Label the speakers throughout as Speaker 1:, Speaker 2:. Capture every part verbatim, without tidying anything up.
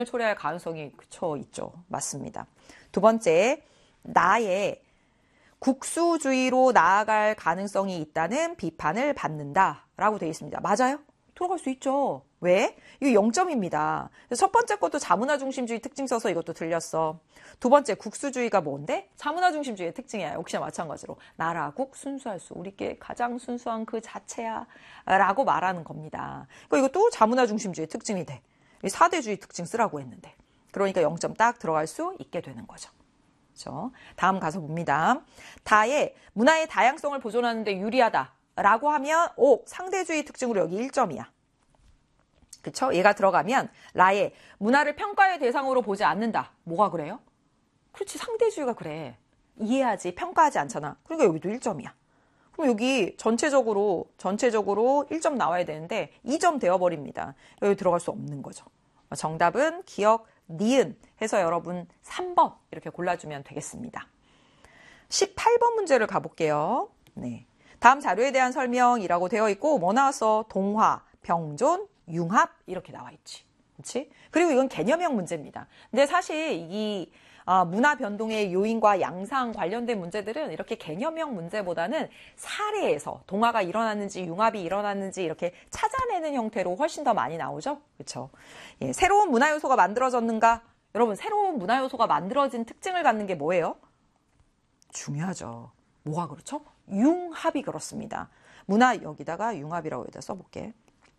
Speaker 1: 초래할 가능성이 그쵸 있죠. 맞습니다. 두 번째, 나의 국수주의로 나아갈 가능성이 있다는 비판을 받는다라고 되어 있습니다. 맞아요? 들어갈 수 있죠. 왜? 이거 영 점입니다. 첫 번째 것도 자문화 중심주의 특징 써서 이것도 틀렸어. 두 번째 국수주의가 뭔데? 자문화 중심주의의 특징이야. 역시나 마찬가지로 나라국 순수할 수, 우리께 가장 순수한 그 자체야 라고 말하는 겁니다. 그러니까 이것도 자문화 중심주의의 특징이 돼. 사대주의 특징 쓰라고 했는데. 그러니까 영 점 딱 들어갈 수 있게 되는 거죠. 그렇죠? 다음 가서 봅니다. 다의 문화의 다양성을 보존하는 데 유리하다 라고 하면 오, 상대주의 특징으로 여기 일 점이야. 그쵸? 얘가 들어가면 라의 문화를 평가의 대상으로 보지 않는다. 뭐가 그래요? 그렇지, 상대주의가 그래. 이해하지, 평가하지 않잖아. 그러니까 여기도 일 점이야. 그럼 여기 전체적으로 전체적으로 일 점 나와야 되는데 이 점 되어버립니다. 여기 들어갈 수 없는 거죠. 정답은 기억, 니은 해서 여러분 삼 번 이렇게 골라주면 되겠습니다. 십팔 번 문제를 가볼게요. 네. 다음 자료에 대한 설명이라고 되어 있고 뭐 나왔어? 동화, 병존, 융합 이렇게 나와 있지. 그렇지? 그리고 이건 개념형 문제입니다. 근데 사실 이 아, 문화 변동의 요인과 양상 관련된 문제들은 이렇게 개념형 문제보다는 사례에서 동화가 일어났는지 융합이 일어났는지 이렇게 찾아내는 형태로 훨씬 더 많이 나오죠. 그렇죠? 예, 새로운 문화 요소가 만들어졌는가? 여러분, 새로운 문화 요소가 만들어진 특징을 갖는 게 뭐예요? 중요하죠. 뭐가 그렇죠? 융합이 그렇습니다. 문화 여기다가 융합이라고 여기다 써볼게.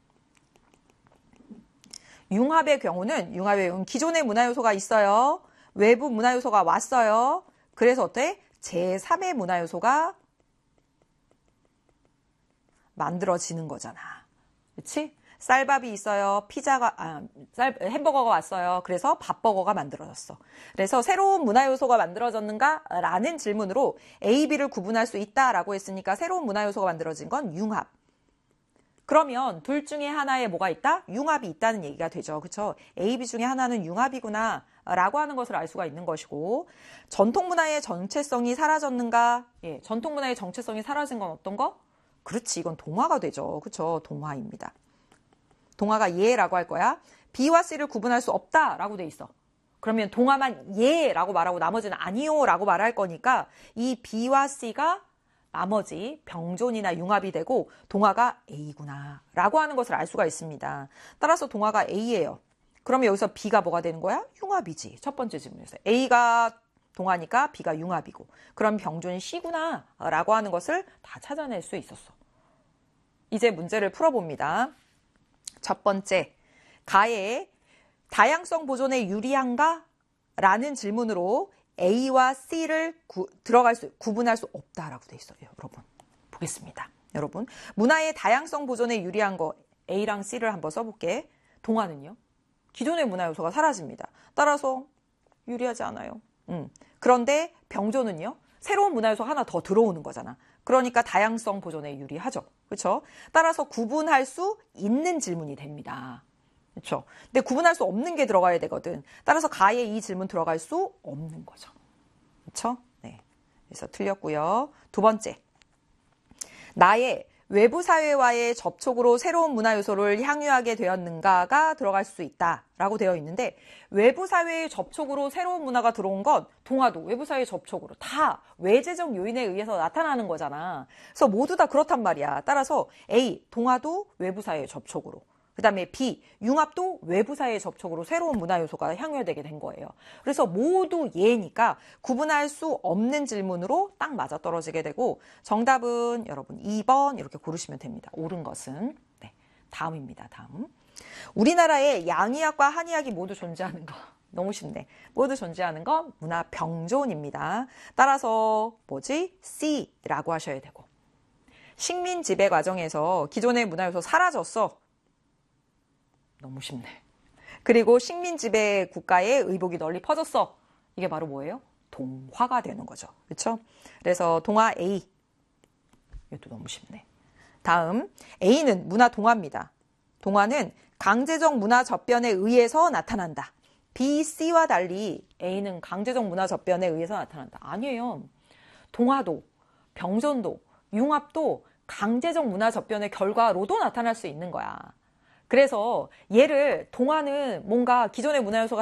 Speaker 1: 융합의 경우는 융합의 경우는 기존의 문화 요소가 있어요. 외부 문화 요소가 왔어요. 그래서 어때? 제삼의 문화 요소가 만들어지는 거잖아. 그렇지? 쌀밥이 있어요. 피자가 아, 쌀, 햄버거가 왔어요. 그래서 밥버거가 만들어졌어. 그래서 새로운 문화 요소가 만들어졌는가? 라는 질문으로 A, B를 구분할 수 있다라고 했으니까 새로운 문화 요소가 만들어진 건 융합. 그러면 둘 중에 하나에 뭐가 있다? 융합이 있다는 얘기가 되죠. 그렇죠? A, B 중에 하나는 융합이구나 라고 하는 것을 알 수가 있는 것이고, 전통 문화의 정체성이 사라졌는가? 예, 전통 문화의 정체성이 사라진 건 어떤 거? 그렇지, 이건 동화가 되죠. 그렇죠? 동화입니다. 동화가 예라고 할 거야. B와 C를 구분할 수 없다라고 돼 있어. 그러면 동화만 예라고 말하고 나머지는 아니요라고 말할 거니까 이 B와 C가 나머지 병존이나 융합이 되고 동화가 A구나 라고 하는 것을 알 수가 있습니다. 따라서 동화가 A예요. 그러면 여기서 B가 뭐가 되는 거야? 융합이지. 첫 번째 질문에서. A가 동화니까 B가 융합이고, 그럼 병존이 C구나 라고 하는 것을 다 찾아낼 수 있었어. 이제 문제를 풀어봅니다. 첫 번째, 가의 다양성 보존에 유리한가? 라는 질문으로 A와 C를 구, 들어갈 수, 구분할 수 없다라고 돼 있어요. 여러분, 보겠습니다. 여러분, 문화의 다양성 보존에 유리한 거 A랑 C를 한번 써볼게. 동화는요? 기존의 문화 요소가 사라집니다. 따라서 유리하지 않아요. 음. 그런데 병존은요? 새로운 문화 요소가 하나 더 들어오는 거잖아. 그러니까 다양성 보존에 유리하죠. 그렇죠? 따라서 구분할 수 있는 질문이 됩니다. 그렇죠? 근데 구분할 수 없는 게 들어가야 되거든. 따라서 가에 이 질문 들어갈 수 없는 거죠. 그렇죠? 네. 그래서 틀렸고요. 두 번째, 나의 외부 사회와의 접촉으로 새로운 문화 요소를 향유하게 되었는가가 들어갈 수 있다라고 되어 있는데, 외부 사회의 접촉으로 새로운 문화가 들어온 건 동화도 외부 사회의 접촉으로 다 외재적 요인에 의해서 나타나는 거잖아. 그래서 모두 다 그렇단 말이야. 따라서 A, 동화도 외부 사회의 접촉으로, 그 다음에 B, 융합도 외부 사회의 접촉으로 새로운 문화 요소가 향유되게 된 거예요. 그래서 모두 예니까 구분할 수 없는 질문으로 딱 맞아떨어지게 되고, 정답은 여러분 이 번 이렇게 고르시면 됩니다. 옳은 것은. 네, 다음입니다. 다음. 우리나라에 양의학과 한의학이 모두 존재하는 거. 너무 쉽네. 모두 존재하는 건 문화 병존입니다. 따라서 뭐지? C라고 하셔야 되고, 식민 지배 과정에서 기존의 문화 요소 사라졌어. 너무 쉽네. 그리고 식민 지배 국가의 의복이 널리 퍼졌어. 이게 바로 뭐예요? 동화가 되는 거죠. 그렇죠? 그래서 동화 A. 이것도 너무 쉽네. 다음, A는 문화 동화입니다. 동화는 강제적 문화 접변에 의해서 나타난다. B, C와 달리 A는 강제적 문화 접변에 의해서 나타난다. 아니에요. 동화도, 병존도, 융합도 강제적 문화 접변의 결과로도 나타날 수 있는 거야. 그래서 얘를 동화는 뭔가 기존의 문화 요소가